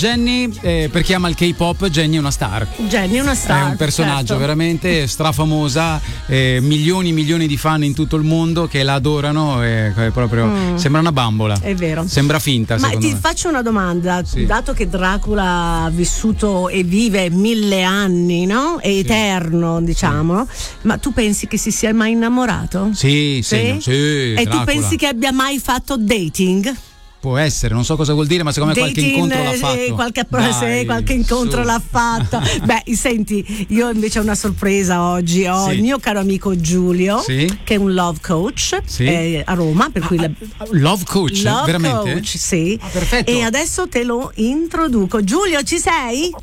Jenny, per chi ama il K-pop, Jenny è una star. Jenny è una star. È un personaggio certo. veramente strafamosa, milioni di fan in tutto il mondo che la adorano, proprio sembra una bambola. È vero. Sembra finta. Ma secondo ti me. faccio una domanda, Sì. dato che Dracula ha vissuto e vive 1000 anni, no? È eterno, diciamo. Ma tu pensi che si sia mai innamorato? Sì. E Dracula. tu pensi che abbia mai fatto dating? Può essere, non so cosa vuol dire, ma secondo me qualche incontro l'ha fatto. Qualche incontro l'ha fatto. Beh, senti, io invece ho una sorpresa oggi. Ho il mio caro amico Giulio, che è un love coach a Roma, per cui love coach, veramente? Coach, sì. Perfetto. E adesso te lo introduco. Giulio, ci sei?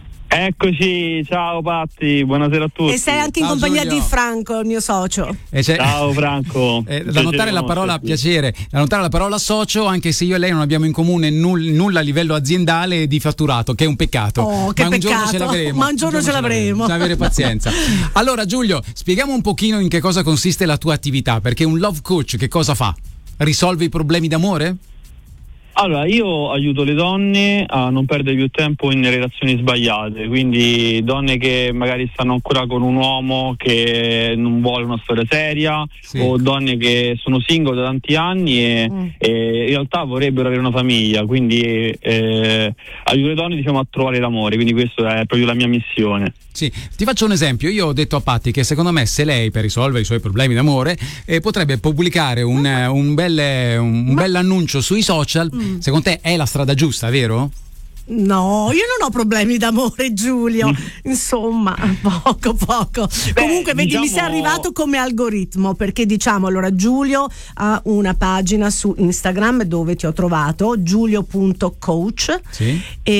Eccoci, ciao Patti, buonasera a tutti. E sei anche in compagnia di Franco, il mio socio. Ciao Franco. Da notare la parola piacere, da notare la parola socio, anche se io e lei non abbiamo in comune nulla a livello aziendale di fatturato, che è un peccato. Oh, che ma peccato. Un giorno ce l'avremo. Ma un giorno ce l'avremo. Bisogna avere pazienza. Allora Giulio, spieghiamo un pochino in che cosa consiste la tua attività, perché un love coach che cosa fa? Risolve i problemi d'amore? Allora, io aiuto le donne a non perdere più tempo in relazioni sbagliate, quindi donne che magari stanno ancora con un uomo che non vuole una storia seria, o donne che sono single da tanti anni e in realtà vorrebbero avere una famiglia, quindi aiuto le donne, diciamo, a trovare l'amore, quindi questa è proprio la mia missione. Sì, ti faccio un esempio. Io ho detto a Patti che secondo me, se lei, per risolvere i suoi problemi d'amore, potrebbe pubblicare un bel annuncio sui social, secondo te è la strada giusta, vero? No, io non ho problemi d'amore, Giulio. Insomma, poco. Comunque, vedi, mi sei arrivato come algoritmo, perché diciamo, allora, Giulio ha una pagina su Instagram dove ti ho trovato, giulio.coach. Sì.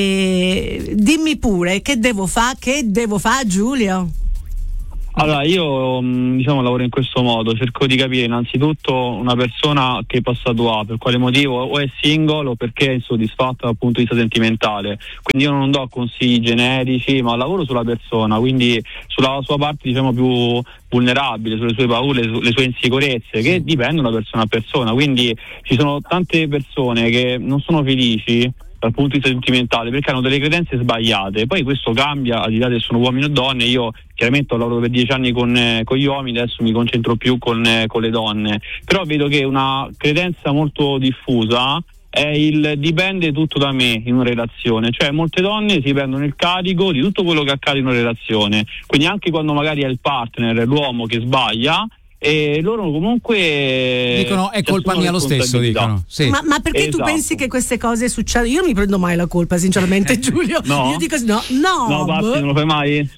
E dimmi pure, che devo fare, Giulio? Allora, io diciamo lavoro in questo modo, cerco di capire innanzitutto una persona che passato ha, per quale motivo, o è single o perché è insoddisfatta dal punto di vista sentimentale. Quindi io non do consigli generici, ma lavoro sulla persona, quindi sulla sua parte, diciamo, più vulnerabile, sulle sue paure, le sue insicurezze, che dipendono da persona a persona. Quindi ci sono tante persone che non sono felici dal punto di vista sentimentale perché hanno delle credenze sbagliate. Poi questo cambia, al di là se sono uomini o donne. Io chiaramente ho lavorato per 10 anni con gli uomini, adesso mi concentro più con le donne, però vedo che una credenza molto diffusa è il dipende tutto da me in una relazione, cioè molte donne si prendono il carico di tutto quello che accade in una relazione, quindi anche quando magari è il partner, l'uomo che sbaglia, e loro comunque dicono è colpa mia lo stesso, dicono. Sì. Ma perché tu pensi che queste cose succedono? Io non mi prendo mai la colpa, sinceramente, Giulio. No? Io dico no, Patti, non lo fai mai?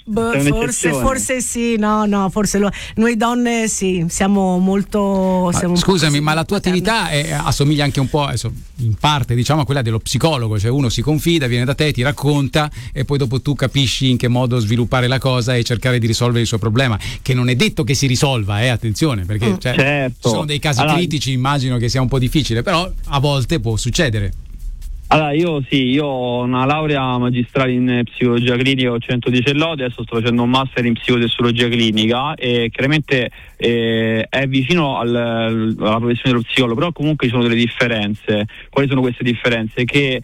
Forse sì, no, forse noi donne sì, siamo molto scusami, ma la tua attività assomiglia anche un po', in parte, diciamo, a quella dello psicologo, cioè uno si confida, viene da te, ti racconta e poi dopo tu capisci in che modo sviluppare la cosa e cercare di risolvere il suo problema, che non è detto che si risolva, attenzione, perché certo. Ci sono dei casi critici, immagino che sia un po' difficile, però a volte può succedere. Allora, io ho una laurea magistrale in psicologia clinica, ho 110 lode, adesso sto facendo un master in psicologia clinica e chiaramente è vicino alla professione dello psicologo, però comunque ci sono delle differenze. Quali sono queste differenze? Che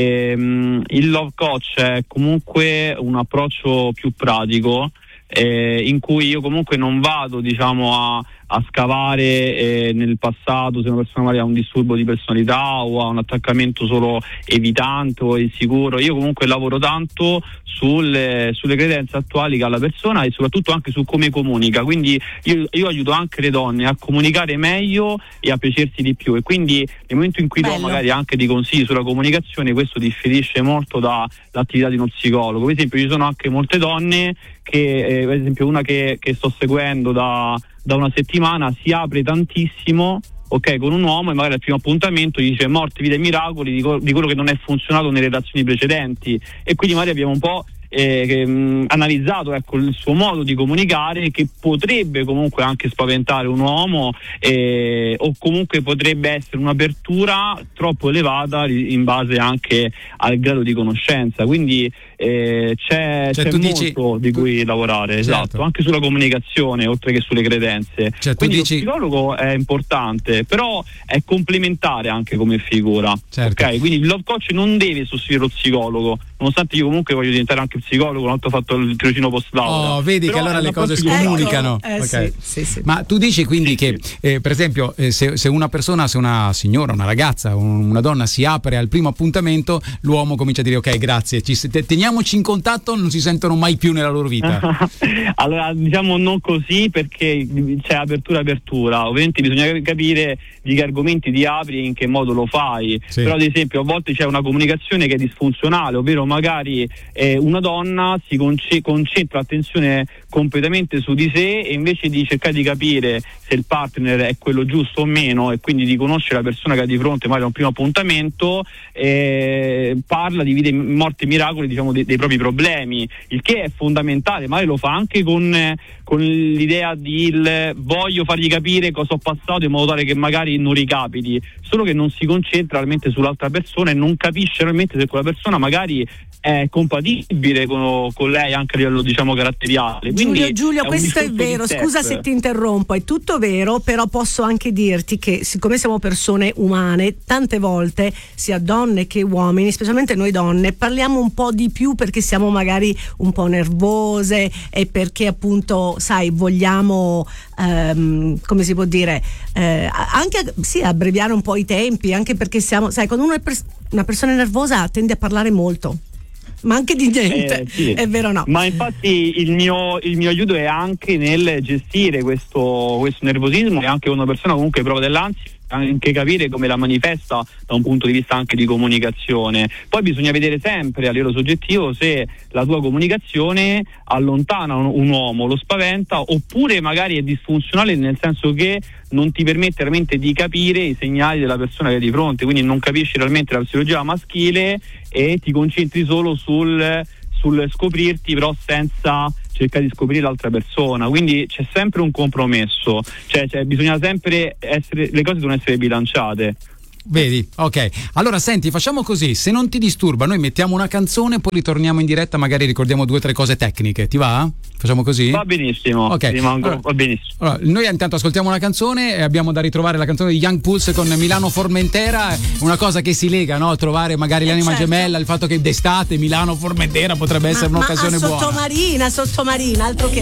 il love coach è comunque un approccio più pratico, in cui io comunque non vado, diciamo, a scavare nel passato se una persona magari ha un disturbo di personalità o ha un attaccamento solo evitante o insicuro. Io comunque lavoro tanto sulle credenze attuali che ha la persona e soprattutto anche su come comunica, quindi io aiuto anche le donne a comunicare meglio e a piacersi di più, e quindi nel momento in cui do magari anche dei consigli sulla comunicazione, questo differisce molto dall'attività di uno psicologo. Per esempio ci sono anche molte donne che per esempio una che sto seguendo da una settimana si apre tantissimo, ok, con un uomo, e magari al primo appuntamento gli dice morte, vita e miracoli di quello che non è funzionato nelle relazioni precedenti, e quindi magari abbiamo un po' analizzato, ecco, il suo modo di comunicare, che potrebbe comunque anche spaventare un uomo, o comunque potrebbe essere un'apertura troppo elevata in base anche al grado di conoscenza. Quindi c'è molto di cui lavorare, certo. Esatto, anche sulla comunicazione oltre che sulle credenze. Quindi lo psicologo è importante, però è complementare anche come figura, certo. Ok? Quindi il love coach non deve sostituire lo psicologo, nonostante io comunque voglio diventare anche psicologo, una volta ho fatto il tirocinio post laurea. Vedi che allora le cose scomunicano. Okay. Sì. Ma tu dici quindi che per esempio se una persona, se una signora, una ragazza, una donna si apre al primo appuntamento, l'uomo comincia a dire ok, grazie, teniamoci in contatto, non si sentono mai più nella loro vita. Allora, diciamo non così, perché c'è apertura. Ovviamente bisogna capire di che argomenti ti apri e in che modo lo fai. Sì. Però ad esempio a volte c'è una comunicazione che è disfunzionale, ovvero magari una donna si concentra l'attenzione completamente su di sé, e invece di cercare di capire se il partner è quello giusto o meno, e quindi di conoscere la persona che ha di fronte magari a un primo appuntamento, parla di vita, morte e miracoli, diciamo, dei propri problemi, il che è fondamentale. Magari lo fa anche con l'idea di voglio fargli capire cosa ho passato in modo tale che magari non ricapiti, solo che non si concentra realmente sull'altra persona e non capisce realmente se quella persona magari è compatibile con lei anche a livello, diciamo, caratteriale. Giulio, questo è vero, scusa se ti interrompo, è tutto vero, però posso anche dirti che siccome siamo persone umane, tante volte sia donne che uomini, specialmente noi donne, parliamo un po' di più perché siamo magari un po' nervose, e perché appunto, sai, vogliamo come si può dire, anche sì, abbreviare un po' i tempi, anche perché siamo, sai, quando uno è una persona nervosa tende a parlare molto, ma anche di niente, sì. È vero o no? Ma infatti il mio aiuto è anche nel gestire questo nervosismo, e anche una persona comunque prova dell'ansia, anche capire come la manifesta da un punto di vista anche di comunicazione. Poi bisogna vedere sempre a livello soggettivo se la tua comunicazione allontana un uomo, lo spaventa, oppure magari è disfunzionale, nel senso che non ti permette realmente di capire i segnali della persona che hai di fronte, quindi non capisci realmente la psicologia maschile e ti concentri solo sul scoprirti, però senza cercare di scoprire l'altra persona. Quindi c'è sempre un compromesso, cioè bisogna sempre le cose devono essere bilanciate. Vedi? Ok. Allora senti, facciamo così, se non ti disturba noi mettiamo una canzone, poi ritorniamo in diretta, magari ricordiamo 2 o 3 cose tecniche, ti va? Facciamo così? Va benissimo. Ok. Va benissimo. Allora, noi intanto ascoltiamo una canzone e abbiamo da ritrovare la canzone di Young Pulse con Milano Formentera, una cosa che si lega, no? Trovare magari l'anima gemella, il fatto che d'estate Milano Formentera potrebbe essere un'occasione buona. Sottomarina, altro che.